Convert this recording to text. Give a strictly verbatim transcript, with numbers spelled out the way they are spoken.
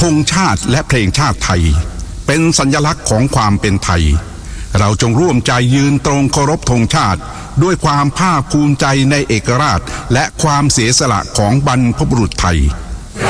งชาติและเพลงชาติไทยเป็นสัญลักษณ์ของความเป็นไทยเราจงร่วมใจยืนตรงเคารพธงชาติด้วยความภาคภูมิใจในเอกราชและความเสียสละของบรรพบุรุษไทย